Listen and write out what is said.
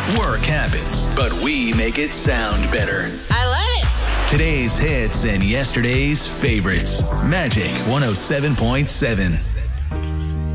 Work happens, but we make it sound better. I love it. Today's hits and yesterday's favorites. Magic 107.7.